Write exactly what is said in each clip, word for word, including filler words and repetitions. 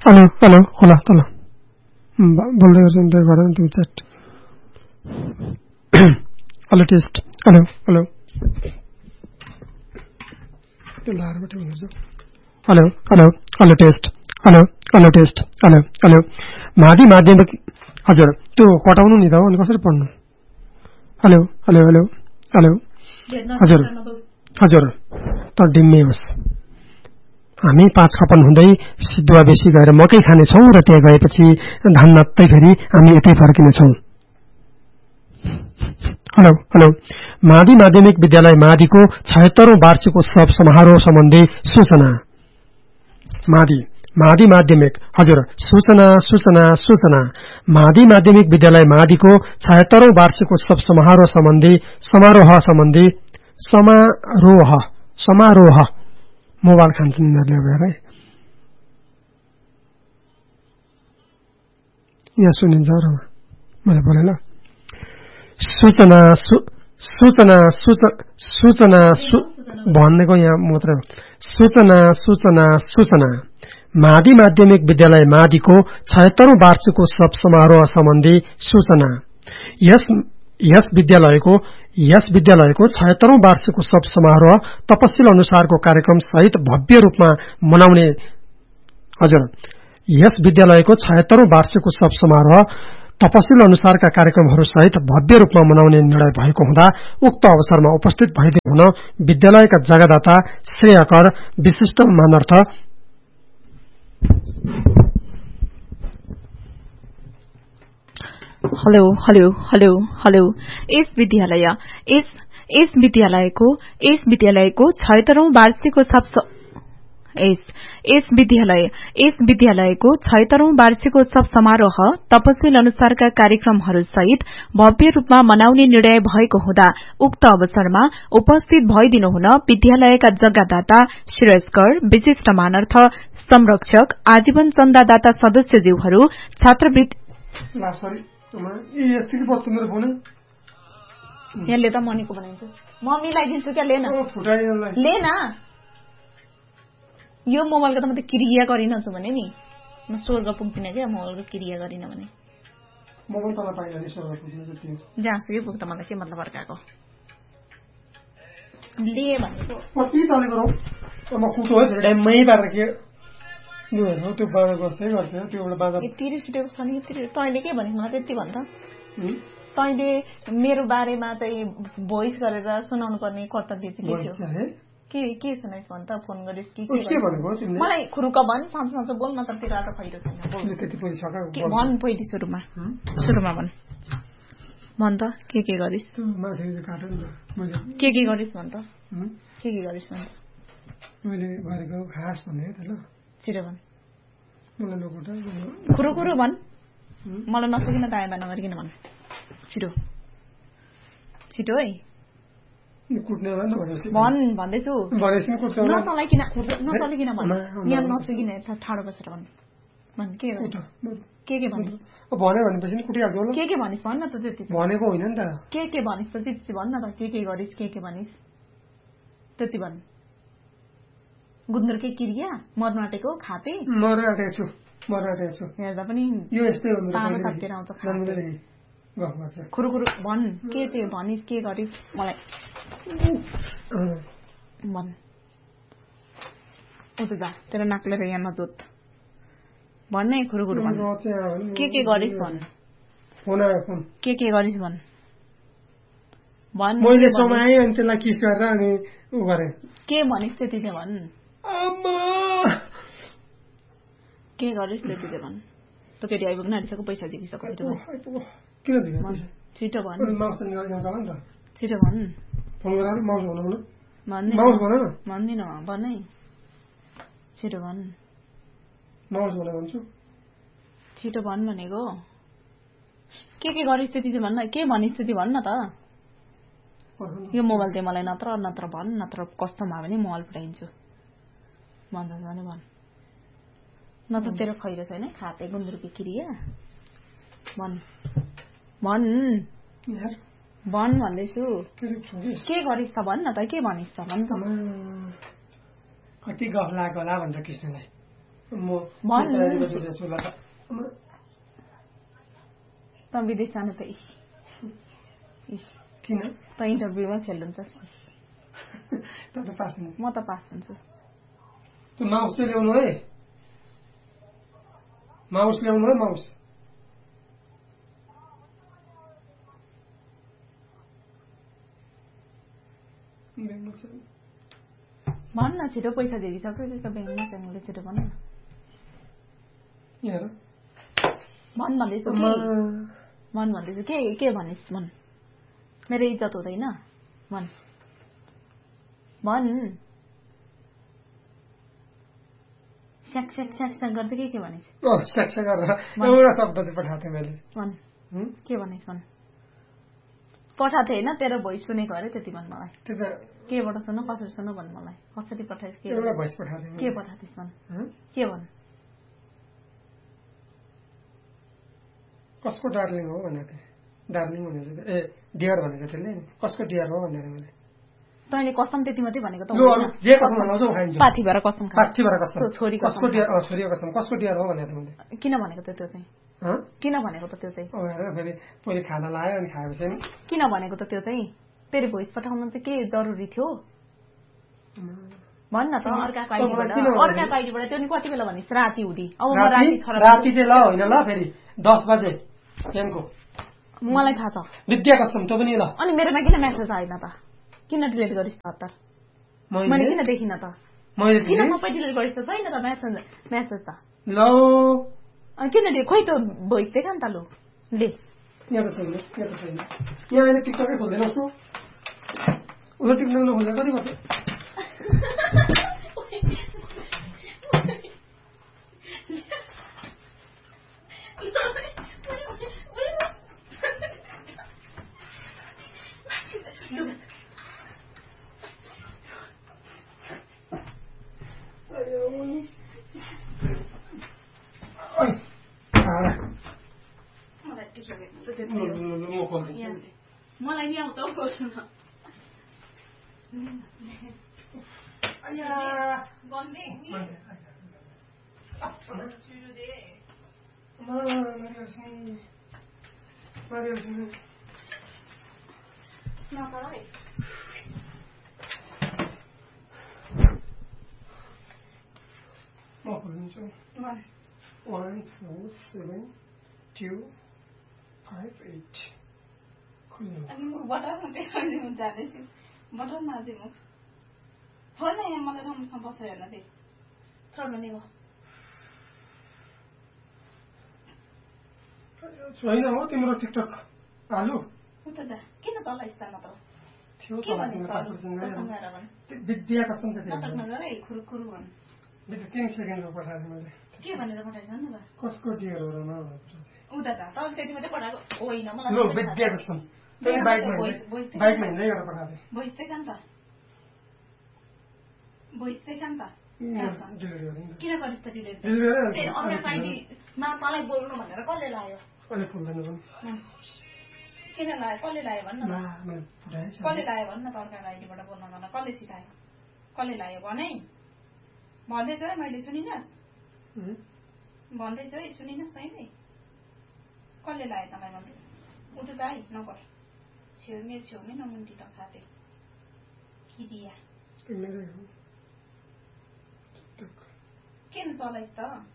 Hello hello होला तल बोल्दै गर्छु नि त्यो गरेर त्यो chat hello test hello hello त्यो लारबाट हुन्छ hello hello hello test hello hello test hello hello माधि माध्यमिक हजुर त्यो कटाउनु नि त अनि कसरी पढ्नु हेलो हेलो हेलो हेलो हजुर हजुर त डिम्मे होस् हामी पाँच खपन हुँदै सिद्धुवा बेसी गएर मकै खानेछौँ र त्यहाँ गएपछि धान नत्तै फेरि हामी यतै फर्किनेछौँ हेलो हेलो माधि माध्यमिक विद्यालय माधिको छयत्तरौं वार्षिकोत्सव समारोह सम्बन्धी सूचना माधि माधि माध्यमिक हजुर सूचना सूचना सूचना माधि माध्यमिक विद्यालय माधिको छयत्तरौं वार्षिकोत्सव समारोह सम्बन्धी समारोह सम्बन्धी समारोह समारोह मोबाइल खान्छन् यिनीहरूले भएर है यहाँ सुनिन्छ र मैले बोले ल सूचना सूचना सूचना भन्नेको यहाँ मात्र सूचना सूचना सूचना माधि माध्यमिक विद्यालय माधिको छयत्तरौं वार्षिकोत्सव समारोह सम्बन्धी सूचना यस यस विद्यालयको यस विद्यालयको छयत्तरौं वार्षिकोत्सव समारोह तपसिल अनुसारको कार्यक्रम सहित भव्य रूपमा मनाउने हजुर यस विद्यालयको छयत्तरौं वार्षिकोत्सव समारोह तपसिल अनुसारका कार्यक्रमहरू सहित भव्य रूपमा मनाउने निर्णय भएको हुँदा उक्त अवसरमा उपस्थित भइदिनु हुन विद्यालयका जग्गादाता श्रेयकर विशिष्ट मानार्थ हेलो हेलो हेलो हेलो यस विद्यालय यस यस विद्यालयको यस विद्यालयको छयत्तरौं वार्षिकोत्सव यस यस विद्यालय यस विद्यालयको छयत्तरौं वार्षिकोत्सव समारोह तपसिल अनुसारका कार्यक्रमहरू सहित भव्य रूपमा मनाउने निर्णय भएको हुँदा उक्त अवसरमा उपस्थित भइदिनु हुन विद्यालयका जग्गादाता श्रेयस्कर विशिष्ट मानार्थ संरक्षक आजीवन चन्दादाता सदस्यज्यूहरू छात्रवृत्ति यहाँले त मनीको बनाइन्छ म मिलाइदिन्छु क्या लेन लेन यो मोबाइलको त म त क्रिया गरिनछु भने नि म स्वर्ग पुग्दिन क्या मोबाइलको क्रिया गरिन भने मोबाइल तल पाइन नि स्वर्ग पुग्दिन जति जहाँसुकै पुग्दा मलाई के मतलब अर्काको ले भनेको कति तलेको रौ म कुटो है ड्याममै पारेर के नि हेर्नु त्यो बाजा गस्दै गर्छ त्यो एउटा बाजा यति सुटेको छ नि यति तैँले के भनेको मलाई त्यति भन्छ तैँले मेरो बारेमा चाहिँ भोइस गरेर सुनाउनु पर्ने कर्तव्य चाहिँ के थियो के के सुनाइस् भन् त फोन गरिस् कि के भनेको तिमीले मलाई खुरुक भन् साँचो साँचो बोल न त तेरो आज खैरो छैन बोल त्यति पैसा सका के भन् पहिले सुरुमा सुरुमा भन् भन् त के के गरिस् माथि काट नि मैले के के गरिस् भन् त के के गरिस् भन् त मैले गरेको खास भने त ल छिटो भन् मलाई लोकोटा खुरु खुरु भन् मलाई नसकिन दायाँ बायाँ नगरिकन भन् छिटो छिटो है कुट्ने भन् भन्दैछु नचलाइकिन नचलिकिन भन् यहाँ नचुकिन ठाडो बसेर भन् भन् के के के भनिस् भन्यो भनेपछि नि कुटिहाल्छु होला के के भनिस् भन् न त त्यति भनेको होइन नि त के के भनिस् त त्यति भन् न त के के गरिस् के के भनिस् त्यति भन् गुन्द्रुके क्रिया मर्न आँटेको खापे मर्न आँटेको छु मर्न आँटेको छु हेर्दा पनि यो यस्तै हो तानो तातेर आउँछ खुरु खुरु भन् के चाहिँ भनिस् के गरिस् मलाई भन् उता जा तेरो नाकले र यहाँ नजोत भन्ने खुरु खुरु भन् के के गरिस् भन् के के गरिस् भन् भन् मैले समाएँ अनि त्यसलाई किस गरेर अनि उ गरेँ के भनिस् त्यति चाहिँ भन् के गरिस् त्यति चाहिँ भन् त केटी आइपुग्न आँटिसक्यो पैसा जिकिसक्यो छिटो भन् किन जिक्यो छिटो भन् छिटो भन् फोन गरेर माउस भन भन भन्दिन माउस भन न भन्दिन भन है छिटो भन् माउस भन भन्छु छिटो भन् भनेको के के गरिस् त्यति चाहिँ भन्न के भनिस् त्यति भन्न त यो मोबाइल चाहिँ मलाई नत्र नत्र भन् नत्र कस्तो भयो भने मोबाइल पठाइदिन्छु भन्छ भने भन् न त तेरो खैरो छैन खाते गुन्द्रुकी क्रिया भन् भन् भन् भन्दैछु के गरिस् त भन् न त के भनिस् त भन् त कति गफ लाग्यो होला भन्छ कृष्णलाई त विदेश जानु त इस इस किन त इन्टरभ्यूमा फेल हुन्छस् त त पास हुनु म त पास हुन्छु त्यो माउस चाहिँ ल्याउनु है माउस ल्याउनु है माउस भन् न छिटो पैसा दिइसक्यो कि ब्याङ्कमा चाहिँ छिटो भन न भन् भन्दैछु कि भन् भन्दैछु के के भनिस् भन् मेरो इज्जत हुँदैन भन् भन् स्याक स्याक स्याक स्याक गर्दै के के भनिस् स्याक स्याक गरेर एउटा शब्द चाहिँ पठाएको थिएँ मैले भन् के भनिस् भन् पठाएको थिएँ होइन तेरो भोइस सुनेको अरे त्यति भन् मलाई केबाट सुन कसरी सुन भन् मलाई कसरी पठाइस् के एउटा भोइस पठाएको थिएँ के पठाइस् भन् के भन् कसको डार्लिङ हो भनेको थिएँ डार्लिङ भनेको ए डियर भनेको थिएँ नि कसको डियर हो भनेर मैले तैँले कसम त्यति मात्रै भनेको त जे कसम लगाउँछौ खाइन्छ पाथी भएर कसम पाथी भएर कसम छोरी कसको डियर छोरीको कसम कसको डियर हो भनेको मैले किन भनेको त त्यो चाहिँ किन भनेको त त्यो चाहिँ फेरि पहिले खाना लायो अनि खाएपछि किन भनेको त त्यो चाहिँ तेरो भोइस पठाउनु चाहिँ के जरुरी थियो भन् न त अर्काको आइडीबाट अर्काको आइडीबाट त्यो नि कति बेला भनिस् राति हुँदी अब म राति राति चाहिँ ल होइन ल फेरि दस बजे बिहानको मलाई थाहा छ विद्या कसम त पनि ल अनि मेरोमा किन मेसेज आएन त किन डिलिट गरिस् त तर मैले किन देखिन त मैले किन सबै डिलिट गरिस् त छैन त मेसेज मेसेज त ल किन दे खोइ त भोइस देखा नि त लु ले यहाँ त छैन यहाँ त छैन यहाँ अहिले टिकटकै खोल्दैन उसको उसको टिकटक नखोल्दा कति भयो मलाई नि आउँछ One, four, seven, two, five, eight. अनि म बटर मात्रै जाँदैछु बटर नजिक म छोड न यहाँ मलाई राम्रोसँग बसेर हेर्न दे छोड्नु नि हो छैन हो तिम्रो टिकटक हालु उता जा किन तल स्थानमा त थियो विद्या कसम त नाटक नगर है खुरुखुरु भन् तीन सेकेन्डमा पठाएको मैले के भनेर पठाइछ नि त कसको डियर हो र न उता जा तल त्यति मात्रै पठाएको होइन मलाई लो विद्या कसम बाइकमा बाइकमा हिँड्दै गरेर पठाएको भोइस देखा नि त भोइस देखा नि त किन गरिस् त डिलिट अर्को आइडीमा तँलाई बोल्नु भनेर कसले लायो कसले खोल्दैन किन लायो कसले लायो भन्न कसले लायो भन्न त अर्को आइडीबाट बोल्न गर्न कसले सिकायो कसले लायो भने भन्दैछु है मैले सुनिनस् भन्दैछु है सुनिनस् तैँले कसले लायो तँलाई भन्दै उ त जाइ नगर छेउमै छेउमै नमुन्टी त खाते किरिया किन चलाइस् त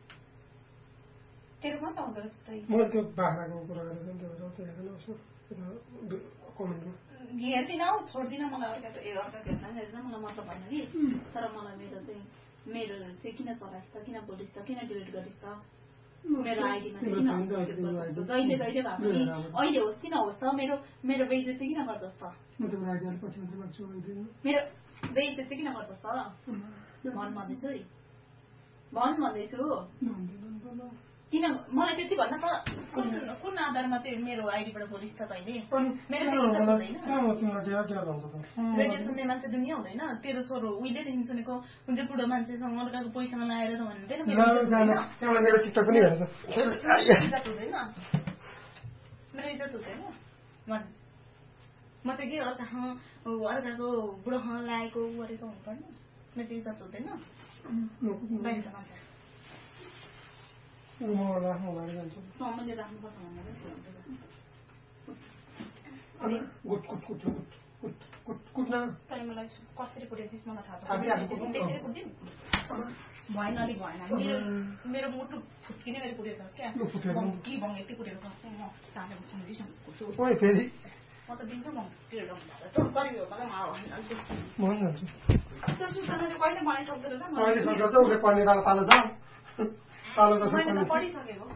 तेरो मात्र हुँदो रहेछ त मैले त्यो बाख्राको कुरा हेर्दिन हौ छोड्दिन मलाई अर्काको ए अर्काको हेर्न हेर्दैन मलाई मतलब भएन कि तर मलाई मेरो चाहिँ मेरो चाहिँ किन चलाइस् त किन बोलिस् त किन डिलिट गरिस् त मेरो आइडीमा किन जहिले जहिले भए पनि अहिले होस् किन होस् त मेरो मेरो बेइज्जती किन गर्छस् त मेरो बेइज्जती किन गर्छस् त भन् भन्दैछु है भन् भन्दैछु किन मलाई त्यति भन्न त कुन आधारमा चाहिँ मेरो आइडीबाट बोलिस् त तैँले मेरो रेडियो सुन्ने मान्छे दुनियाँ हुँदैन तेरो छोरो उहिलेदेखि सुनेको हुन्छ बुढो मान्छेसँग अर्काको पैसा लगाएर त भन्दैन मेरो इज्जत हुँदैन मेरो इज्जत हुँदैन भन् म चाहिँ के अर्कासँग अर्काको बुढोसँग लागेको गरेको हुनुपर्ने मेरो चाहिँ इज्जत हुँदैन बाहिर मान्छे समयले राख्नुपर्छ भनेर तै मलाई कसरी कुटेको मलाई थाहा छ भएन अलिक भएन मेरो मेरो मुटु फुत्किने मेरो कुटेको छ क्या कि भङ यति कुटेको छ म सानो सुन्दैसँग कुट्छु म त दिन्छु म गरियो मलाई त्यो सुसनाले कहिले बनाइसक्दो रहेछ मैले पढिसकेको